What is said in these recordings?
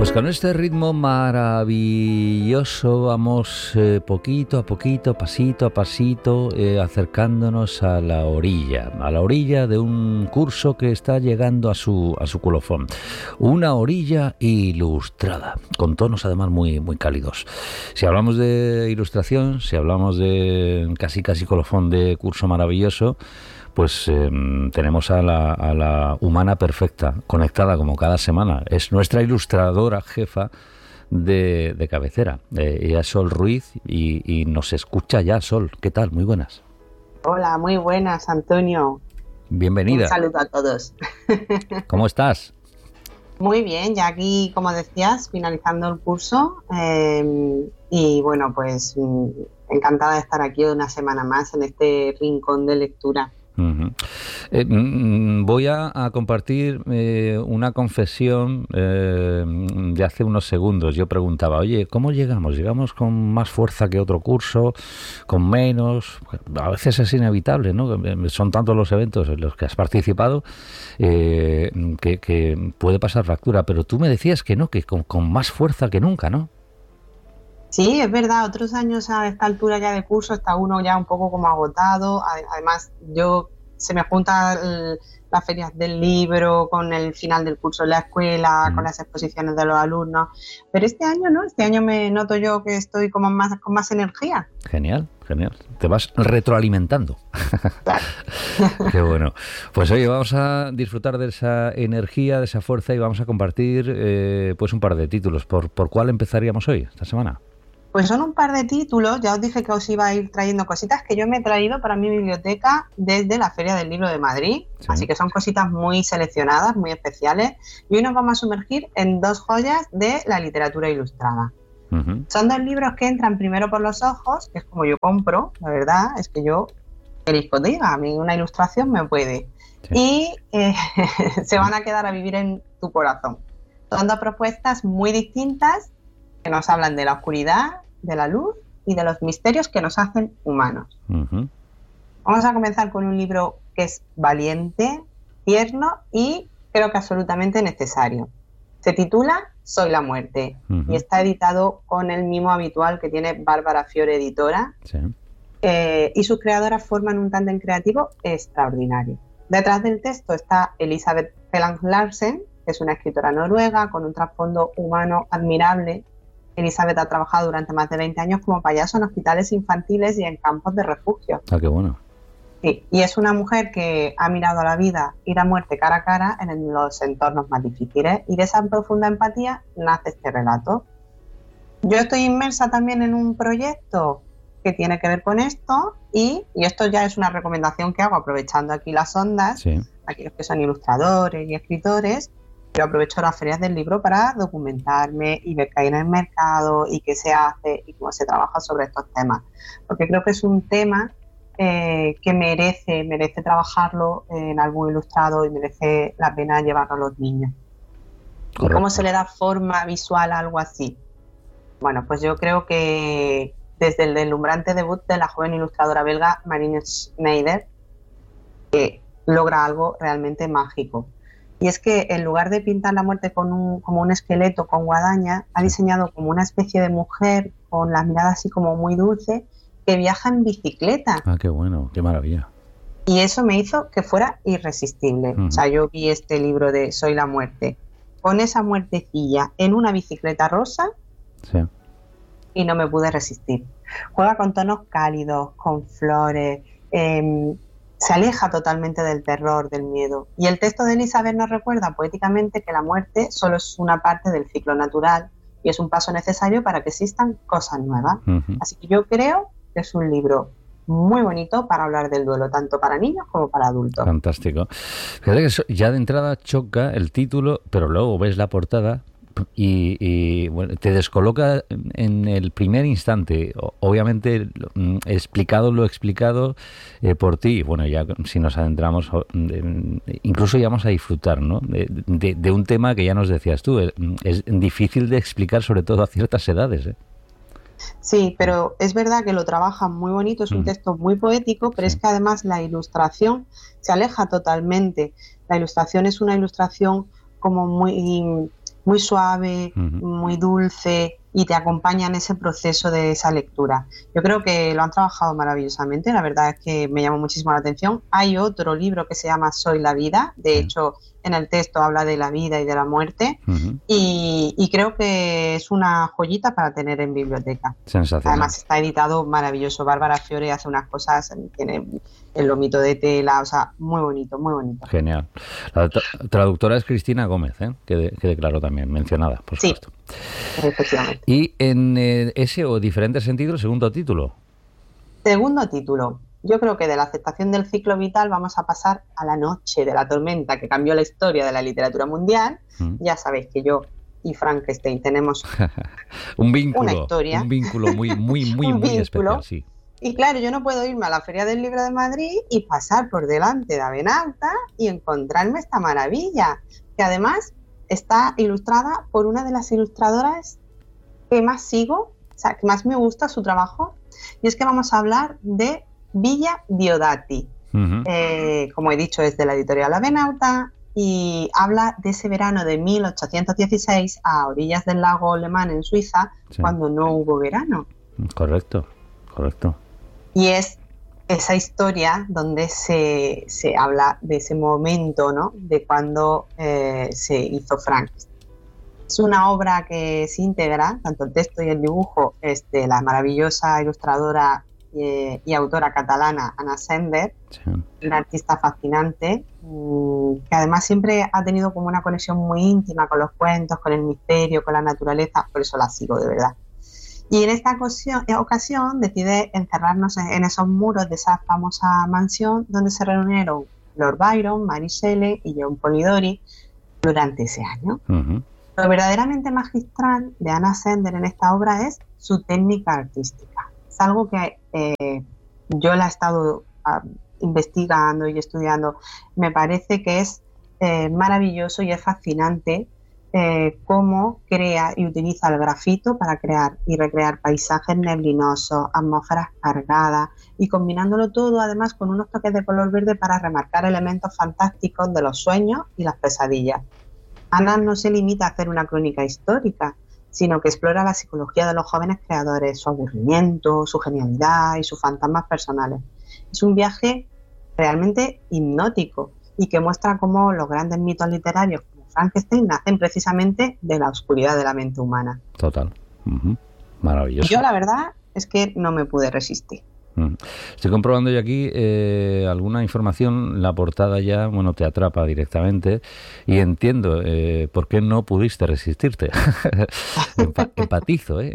Pues con este ritmo maravilloso vamos poquito a poquito, pasito a pasito, acercándonos a la orilla de un curso que está llegando a su colofón. Una orilla ilustrada, con tonos además muy, muy cálidos. Si hablamos de ilustración, si hablamos de casi colofón de curso maravilloso, pues tenemos a la humana perfecta, conectada como cada semana. Es nuestra ilustradora jefa de cabecera. Ella es Sol Ruiz y nos escucha ya. Sol, ¿qué tal? Muy buenas. Hola, muy buenas, Antonio. Bienvenida. Un saludo a todos. ¿Cómo estás? Muy bien, ya aquí, como decías, finalizando el curso. Y bueno, pues encantada de estar aquí una semana más en este rincón de lectura. Uh-huh. Voy a compartir una confesión de hace unos segundos. Yo preguntaba, oye, ¿cómo llegamos? ¿Llegamos con más fuerza que otro curso? ¿Con menos? A veces es inevitable, ¿no? Son tantos los eventos en los que has participado que puede pasar factura, pero tú me decías que no, que con más fuerza que nunca, ¿no? Sí, es verdad, otros años a esta altura ya de curso está uno ya un poco como agotado. Además, se me juntan las ferias del libro con el final del curso en la escuela, con las exposiciones de los alumnos. Pero este año no, este año me noto yo que estoy como con más energía. Genial. Te vas retroalimentando. Claro. Qué bueno. Pues oye, vamos a disfrutar de esa energía, de esa fuerza y vamos a compartir pues un par de títulos. ¿Por cuál empezaríamos hoy, esta semana? Pues son un par de títulos, ya os dije que os iba a ir trayendo cositas que yo me he traído para mi biblioteca desde la Feria del Libro de Madrid, sí. Así que son cositas muy seleccionadas, muy especiales, y hoy nos vamos a sumergir en dos joyas de la literatura ilustrada. Uh-huh. Son dos libros que entran primero por los ojos, que es como yo compro, la verdad, es que yo, queréis que os diga, a mí una ilustración me puede, sí. Y se van a quedar a vivir en tu corazón. Son dos propuestas muy distintas que nos hablan de la oscuridad, de la luz y de los misterios que nos hacen humanos. Uh-huh. Vamos a comenzar con un libro que es valiente, tierno y creo que absolutamente necesario. Se titula Soy la muerte, uh-huh. Y está editado con el mimo habitual que tiene Bárbara Fiore Editora, sí. Y sus creadoras forman un tándem creativo extraordinario. Detrás del texto está Elisabeth Feland Larsen, que es una escritora noruega con un trasfondo humano admirable. Elisabeth ha trabajado durante más de 20 años como payaso en hospitales infantiles y en campos de refugio. Ah, qué bueno. Sí, y es una mujer que ha mirado a la vida y la muerte cara a cara en los entornos más difíciles, y de esa profunda empatía nace este relato. Yo estoy inmersa también en un proyecto que tiene que ver con esto, y esto ya es una recomendación que hago aprovechando aquí las ondas, sí. Aquellos que son ilustradores y escritores. Yo aprovecho las ferias del libro para documentarme y ver qué hay en el mercado y qué se hace y cómo se trabaja sobre estos temas. Porque creo que es un tema que merece trabajarlo en algún ilustrado y merece la pena llevarlo a los niños. Correcto. ¿Y cómo se le da forma visual a algo así? Bueno, pues yo creo que desde el deslumbrante debut de la joven ilustradora belga Marine Schneider, que logra algo realmente mágico. Y es que en lugar de pintar la muerte como un esqueleto con guadaña, ha diseñado como una especie de mujer con la mirada así como muy dulce que viaja en bicicleta. Ah, qué bueno, qué maravilla. Y eso me hizo que fuera irresistible. Uh-huh. O sea, yo vi este libro de Soy la muerte con esa muertecilla en una bicicleta rosa, sí. Y no me pude resistir. Juega con tonos cálidos, con flores, se aleja totalmente del terror, del miedo. Y el texto de Elisabeth nos recuerda poéticamente que la muerte solo es una parte del ciclo natural y es un paso necesario para que existan cosas nuevas. Uh-huh. Así que yo creo que es un libro muy bonito para hablar del duelo, tanto para niños como para adultos. Fantástico. Fíjate que ya de entrada choca el título, pero luego ves la portada y bueno, te descoloca en el primer instante. Obviamente lo explicado por ti. Bueno, ya si nos adentramos, incluso ya vamos a disfrutar, ¿no? de un tema que ya nos decías tú, es difícil de explicar, sobre todo a ciertas edades, ¿eh? Sí, pero es verdad que lo trabaja muy bonito, es un texto muy poético, pero sí. Es que además la ilustración se aleja totalmente. La ilustración es una ilustración como muy muy suave, muy dulce, y te acompaña en ese proceso de esa lectura. Yo creo que lo han trabajado maravillosamente, la verdad es que me llamó muchísimo la atención. Hay otro libro que se llama Soy la vida, de hecho en el texto habla de la vida y de la muerte, y creo que es una joyita para tener en biblioteca. Sensacional. Además está editado maravilloso, Bárbara Fiore hace unas cosas, tiene el lomito de tela, o sea, muy bonito, muy bonito. Genial. La traductora es Cristina Gómez, quede claro también, mencionada, por supuesto. Sí, efectivamente. Y en ese o diferentes sentidos, segundo título. Segundo título. Yo creo que de la aceptación del ciclo vital vamos a pasar a La noche de la tormenta, que cambió la historia de la literatura mundial. Ya sabéis que yo y Frankenstein tenemos un vínculo, una historia. Un vínculo muy especial, sí. Y claro, yo no puedo irme a la Feria del Libro de Madrid y pasar por delante de Abenauta y encontrarme esta maravilla, que además está ilustrada por una de las ilustradoras que más sigo, o sea, que más me gusta su trabajo, y es que vamos a hablar de Villa Diodati. Como he dicho, es de la editorial Abenauta y habla de ese verano de 1816 a orillas del lago Le Mans en Suiza, cuando no hubo verano. Correcto. Y es esa historia donde se habla de ese momento, ¿no? De cuando se hizo Frankenstein. Es una obra que se integra, tanto el texto y el dibujo, es de la maravillosa ilustradora y autora catalana Anna Sender, una artista fascinante, que además siempre ha tenido como una conexión muy íntima con los cuentos, con el misterio, con la naturaleza, por eso la sigo de verdad. Y en esta ocasión decide encerrarnos en esos muros de esa famosa mansión donde se reunieron Lord Byron, Mary Shelley y John Polidori durante ese año. Lo verdaderamente magistral de Anna Sender en esta obra es su técnica artística. Es algo que yo la he estado investigando y estudiando. Me parece que es maravilloso y es fascinante cómo crea y utiliza el grafito para crear y recrear paisajes neblinosos, atmósferas cargadas, y combinándolo todo además con unos toques de color verde para remarcar elementos fantásticos de los sueños y las pesadillas. Anna no se limita a hacer una crónica histórica, sino que explora la psicología de los jóvenes creadores, su aburrimiento, su genialidad y sus fantasmas personales. Es un viaje realmente hipnótico y que muestra cómo los grandes mitos literarios como Frankenstein nacen precisamente de la oscuridad de la mente humana. Total. Maravilloso. Yo la verdad es que no me pude resistir. Estoy comprobando yo aquí alguna información, la portada ya, te atrapa directamente y entiendo por qué no pudiste resistirte. Empatizo.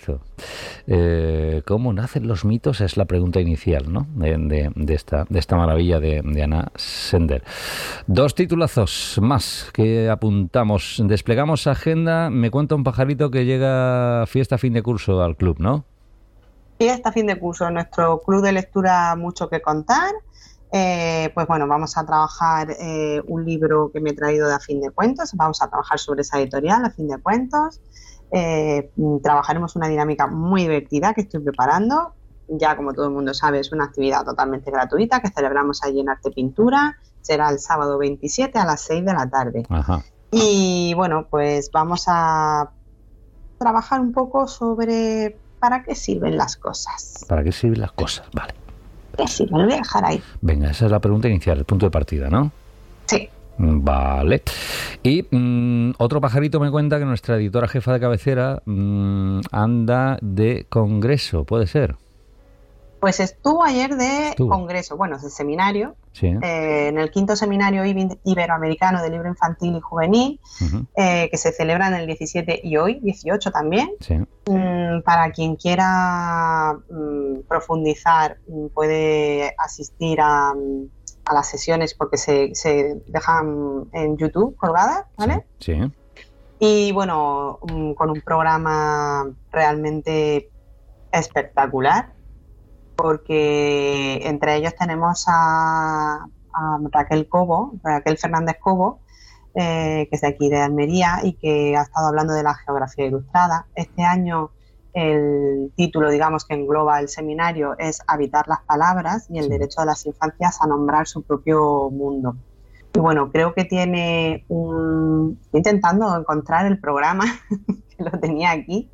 ¿Cómo nacen los mitos? Es la pregunta inicial, ¿no? de esta maravilla de Anna Sender. 2 titulazos más que apuntamos. Desplegamos agenda. Me cuenta un pajarito que llega fiesta fin de curso al club, ¿no? Fiesta fin de curso, en nuestro club de lectura Mucho que Contar. Pues bueno, vamos a trabajar un libro que me he traído de A Fin de Cuentos. Vamos a trabajar sobre esa editorial, A Fin de Cuentos. Trabajaremos una dinámica muy divertida que estoy preparando. Ya, como todo el mundo sabe, es una actividad totalmente gratuita que celebramos allí en Arte Pintura. Será el sábado 27 a las 6 de la tarde. Ajá. Y bueno, pues vamos a trabajar un poco sobre ¿para qué sirven las cosas? ¿Para qué sirven las cosas? Vale. Sí, me lo voy a dejar ahí. Venga, esa es la pregunta inicial, el punto de partida, ¿no? Sí. Vale. Y otro pajarito me cuenta que nuestra editora jefa de cabecera anda de congreso, ¿puede ser? Pues estuvo ayer de congreso, bueno, de seminario, sí. En el 5º seminario iberoamericano de libro infantil y juvenil, que se celebra en el 17 y hoy, 18 también. Sí. Para quien quiera profundizar, puede asistir a las sesiones porque se dejan en YouTube colgadas, ¿vale? Sí. Y bueno, con un programa realmente espectacular, porque entre ellos tenemos a Raquel Fernández Cobo, que es de aquí de Almería y que ha estado hablando de la geografía ilustrada. Este año el título, digamos, que engloba el seminario es Habitar las palabras y el derecho de las infancias a nombrar su propio mundo. Y bueno, creo que tiene un... Estoy intentando encontrar el programa, que lo tenía aquí,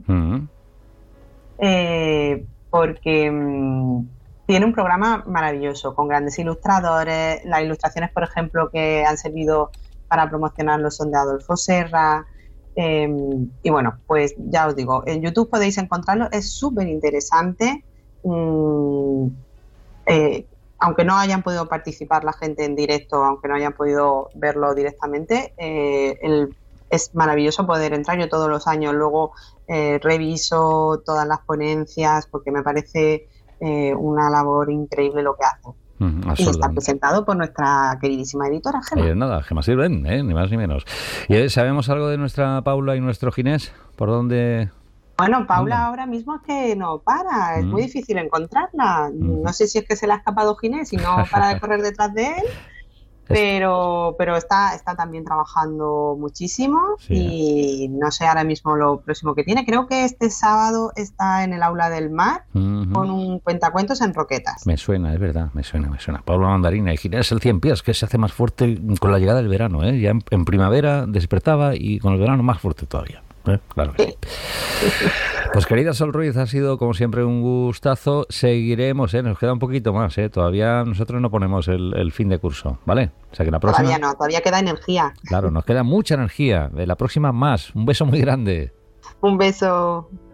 porque tiene un programa maravilloso, con grandes ilustradores. Las ilustraciones, por ejemplo, que han servido para promocionarlo son de Adolfo Serra. Y bueno, pues ya os digo, en YouTube podéis encontrarlo, es súper interesante. Aunque no hayan podido participar la gente en directo, aunque no hayan podido verlo directamente, es maravilloso poder entrar. Yo todos los años luego reviso todas las ponencias porque me parece una labor increíble lo que hacen. Y está presentado por nuestra queridísima editora, Gema. Nada, Gema Sirven, ni más ni menos. ¿Y sabemos algo de nuestra Paula y nuestro Ginés? ¿Por dónde...? Bueno, Paula ahora mismo es que no para, es muy difícil encontrarla. No sé si es que se le ha escapado Ginés y no para de correr detrás de él, pero está también trabajando muchísimo y no sé ahora mismo lo próximo que tiene. Creo que este sábado está en el Aula del Mar con un cuentacuentos en Roquetas. Me suena, es verdad, me suena. Paula Mandarina y Ginés el 100 pies, que se hace más fuerte con la llegada del verano, ¿eh? Ya en primavera despertaba y con el verano más fuerte todavía. Claro que sí. Pues querida Sol Ruiz, ha sido como siempre un gustazo. Seguiremos, nos queda un poquito más, todavía nosotros no ponemos el fin de curso, ¿vale? O sea que la próxima... Todavía no, todavía queda energía. Claro, nos queda mucha energía. De la próxima más. Un beso muy grande. Un beso.